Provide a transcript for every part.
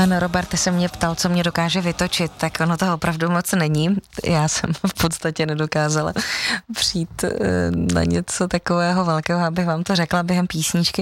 Pan Robert se mě ptal, co mě dokáže vytočit, tak ono toho opravdu moc není. Já jsem v podstatě nedokázala přijít na něco takového velkého, abych vám to řekla během písničky.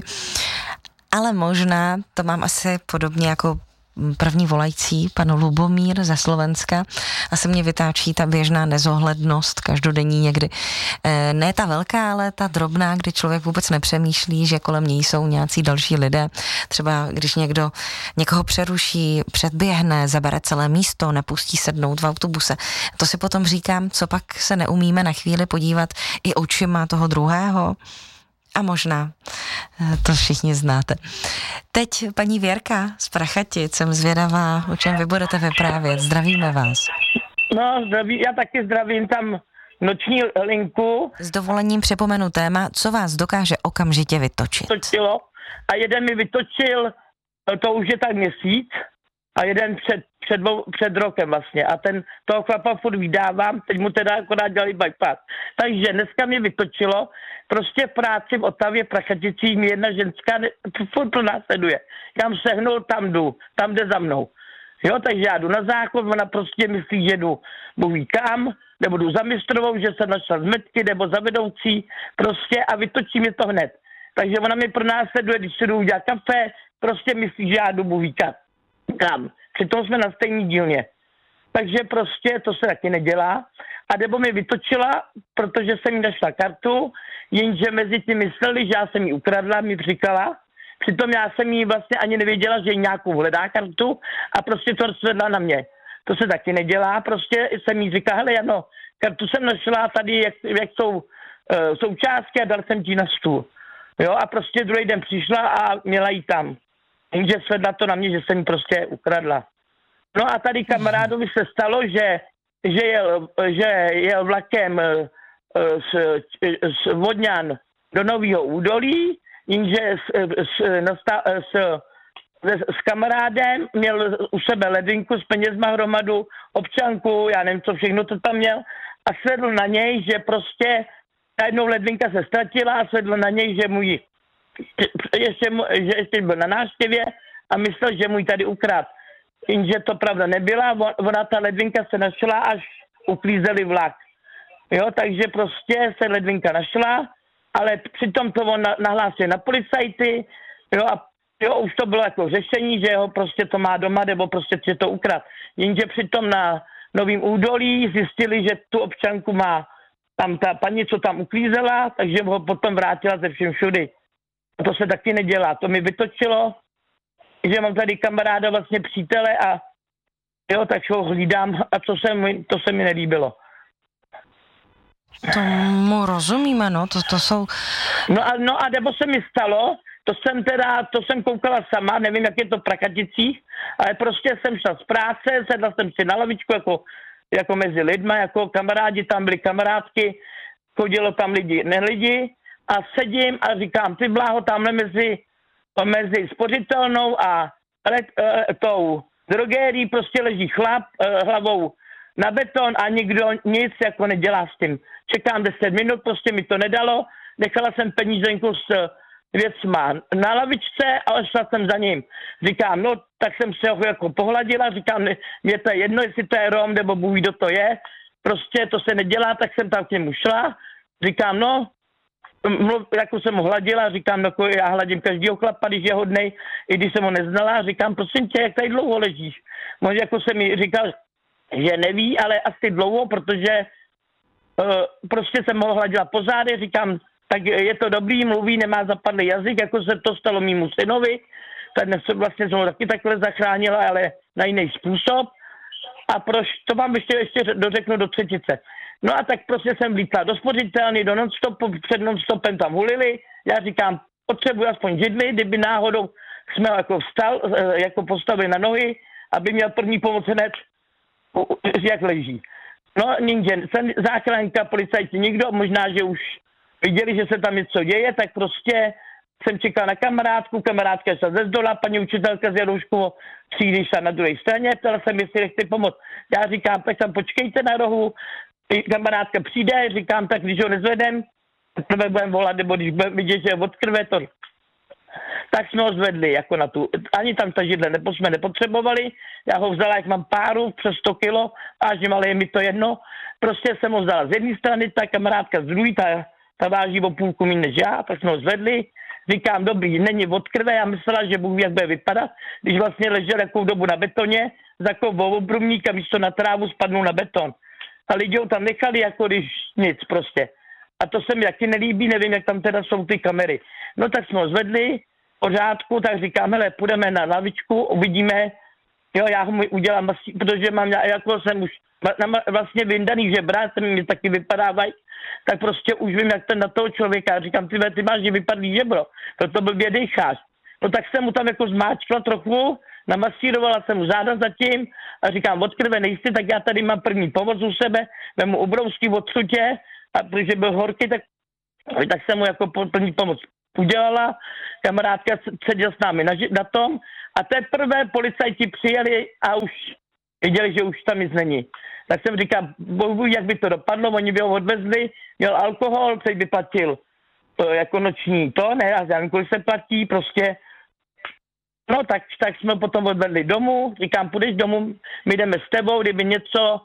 Ale možná to mám asi podobně jako první volající, pan Lubomír ze Slovenska. Asi mě vytáčí ta běžná nezohlednost každodenní někdy. Ne ta velká, ale ta drobná, kdy člověk vůbec nepřemýšlí, že kolem něj jsou nějací další lidé. Třeba když někdo někoho přeruší, předběhne, zabere celé místo, nepustí sednout v autobuse. To si potom říkám, co pak se neumíme na chvíli podívat i očima toho druhého. A možná to všichni znáte. Teď paní Věrka z Prachatic, jsem zvědavá, o čem vy budete vyprávět. Zdravíme vás. No, já taky zdravím tam noční linku. S dovolením připomenu téma, co vás dokáže okamžitě vytočit. A jeden mi vytočil, to už je tak měsíc, a jeden před rokem vlastně. A toho chlapa furt vydávám, teď mu teda akorát dělali bypass. Takže dneska mě vytočilo, prostě v práci v Otavě Prachaticích mi jedna ženská furt pronásleduje. Kam sehnul, tam jdu, tam jde za mnou. Jo, takže já jdu na záchod, ona prostě myslí, že jdu Bůh kam, nebo jdu za mistrovou, že se našla z metky, nebo za vedoucí, prostě a vytočí mě to hned. Takže ona mi pronásleduje, když si jdu udělat kafe, prostě myslí, že já jdu Bůh kam. Přitom jsme na stejné dílně. Takže prostě to se taky nedělá. A nebo mi vytočila, protože jsem jí našla kartu, jenže mezi tím mysleli, že já jsem jí ukradla, mi říkala. Přitom já jsem jí vlastně ani nevěděla, že jí nějakou hledá kartu a prostě to rozvedla na mě. To se taky nedělá, prostě jsem jí říkala, hele Jano, kartu jsem našla tady, jak jsou součástky a dal jsem ti na stůl. Jo, a prostě druhý den přišla a měla jí tam. Jenže svedla to na mě, že jsem jí prostě ukradla. No a tady kamarádovi se stalo, že jel vlakem z Vodňan do Nového Údolí, jenže s kamarádem měl u sebe ledvinku s penězma hromadu, občanku, já nevím, co všechno to tam měl, a svedl na něj, že prostě najednou ledvinka se ztratila a svedl na něj, že ještě byl na návštěvě a myslel, že mu ji tady ukradl. Jenže to pravda nebyla, ona ta ledvinka se našla, až uklízeli vlak. Jo, takže prostě se ledvinka našla, ale přitom to on nahlásil na policajty, jo, už to bylo jako řešení, že ho prostě to má doma, nebo prostě že to ukrad. Jenže přitom na Novém Údolí zjistili, že tu občanku má tam ta paní, co tam uklízela, takže ho potom vrátila ze všem všudy. A to se taky nedělá. To mi vytočilo, že mám tady kamaráda, vlastně přítele a jo, tak ho hlídám a to se mi nelíbilo. Tomu rozumíme, no, to jsou... No a nebo se mi stalo, to jsem koukala sama, nevím, jak je to v Prachaticích, ale prostě jsem šla z práce, sedla jsem si na lavičku jako mezi lidma, jako kamarádi, tam byly kamarádky, chodilo tam lidi a sedím a říkám, ty bláho, tamhle mezi spořitelnou a tou drogérií prostě leží chlap hlavou na beton a nikdo nic jako nedělá s tím. Čekám 10 minut, prostě mi to nedalo, nechala jsem penízenku s věcma na lavičce a šla jsem za ním. Říkám, no, tak jsem se ho jako pohladila, říkám, mě to je jedno, jestli to je Rom, nebo Bůh ví, kdo to je, prostě to se nedělá, tak jsem tam k němu šla, říkám, no, jako jsem ho hladila, říkám, no, já hladím každýho chlapa, když je hodnej, i když jsem ho neznala, říkám, prosím tě, jak tady dlouho ležíš? Možná jako jsem mi říkal, že neví, ale asi dlouho, protože prostě jsem ho hladila po zádech, říkám, tak je to dobrý, mluví, nemá zapadlý jazyk, jako se to stalo mému synovi, tak dnes vlastně jsem ho taky takhle zachránila, ale na jiný způsob. A proč, to vám ještě dořeknu do třetice. No a tak prostě jsem vlítla do spořitelny, do non-stopu, před non-stopem tam hulili. Já říkám, potřebuji aspoň židli, kdyby náhodou jsme jako vstal, jako postavili na nohy, aby měl první pomoc hned, jak leží. No, ninja, záchranka, policajti, nikdo, možná, že už viděli, že se tam něco děje, tak prostě jsem čekal na kamarádku, kamarádka šla ze zdola, paní učitelka z Jarouškovo třídy šla na druhé straně, ptala jsem, jestli nechci pomoct. Já říkám, tak tam počkejte na rohu, kamarádka přijde, říkám, tak když ho nezvedem, prvé budeme volat, nebo když budeme vidět, že je od krve, to. tak jsme ho zvedli jako na tu, ani tam ta židle jsme nepotřebovali, já ho vzala, jak mám páru, přes 100 kilo, vážím, ale je mi to jedno, prostě jsem ho vzala z jedné strany, ta kamarádka z druhé, ta váží o půlku míň než já, tak jsme ho zvedli, říkám, dobrý, není od krve, já myslela, že Bůh ví, jak bude vypadat, když vlastně ležel jakou dobu na betoně, za kovou obrubník a místo na trávu spadnul na beton. A lidi ho tam nechali, jako když nic prostě. A to se mi taky nelíbí, nevím, jak tam teda jsou ty kamery. No tak jsme ho zvedli, v pořádku, tak říkám, hele, půjdeme na lavičku, uvidíme, jo, já ho udělám, protože mám, jako jsem už vlastně vyndaný žebra, se mi taky vypadávají, tak prostě už vím, jak ten na toho člověka, říkám, ty máš vypadlý žebro, proto blbě dejcháš. No tak jsem mu tam jako zmáčkla trochu, namasírovala jsem mu záda zatím a říkám, od krve nejsi, tak já tady mám první pomoc u sebe, vemu ubrousky odsutě, a protože byl horký, tak jsem mu jako první pomoc udělala, kamarádka seděl s námi na tom a teprve policajti přijeli a už viděli, že už tam nic není. Tak jsem říkal, bohu, jak by to dopadlo, oni by ho odvezli, měl alkohol, teď by platil jako noční to, ne, já nevím, kolik se platí, prostě. No tak jsme potom odvedli domů, říkám, půjdeš domů, my jdeme s tebou, kdyby něco,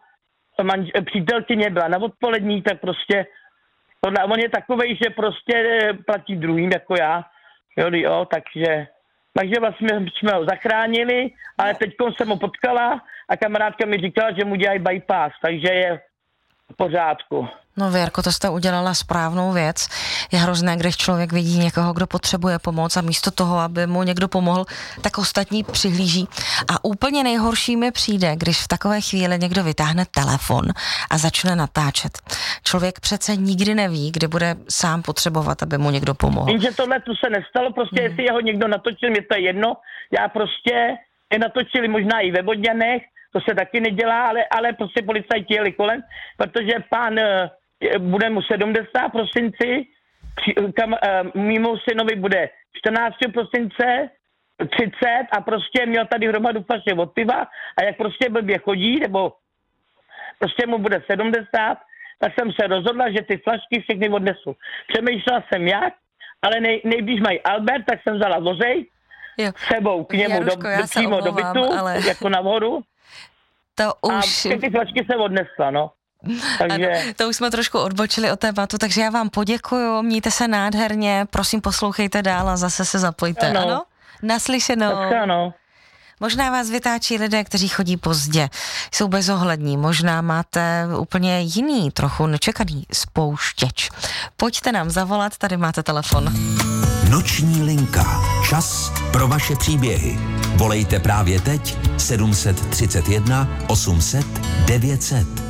přítelkyně byla na odpolední, tak prostě, on je takovej, že prostě platí druhým, jako já, jo, takže vlastně jsme ho zachránili, ale teďkom jsem ho potkala a kamarádka mi říkala, že mu dělají bypass, takže je v pořádku. No Věrko, to jste udělala správnou věc. Je hrozné, když člověk vidí někoho, kdo potřebuje pomoc a místo toho, aby mu někdo pomohl, tak ostatní přihlíží. A úplně nejhorší mi přijde, když v takové chvíli někdo vytáhne telefon a začne natáčet. Člověk přece nikdy neví, kdy bude sám potřebovat, aby mu někdo pomohl. Vím, že tohle tu se nestalo, prostě jestli jeho někdo natočil, mě to je jedno. Já prostě je natočili možná i ve Vodňanech, to se taky nedělá, ale prostě policajti jeli kolem, protože pán bude mu 70 prosinci, mimo synovi bude 14 prosince, 30 a prostě měl tady hromadu flaše od piva a jak prostě blbě chodí, nebo prostě mu bude 70, tak jsem se rozhodla, že ty flašky všechny odnesu. Přemýšlela jsem jak, ale nejblíž mají Albert, tak jsem vzala vozej sebou k němu přímo do bytu, ale jako nahoru. To už... A všechny flašky se odnesla, no. Takže... Ano, to už jsme trošku odbočili od tématu, takže já vám poděkuju, mějte se nádherně, prosím poslouchejte dál a zase se zapojte, ano? Naslyšenou. Ano. Možná vás vytáčí lidé, kteří chodí pozdě, jsou bezohlední, možná máte úplně jiný, trochu nečekaný spouštěč. Pojďte nám zavolat, tady máte telefon. Noční linka. Čas pro vaše příběhy. Volejte právě teď 731 800 900.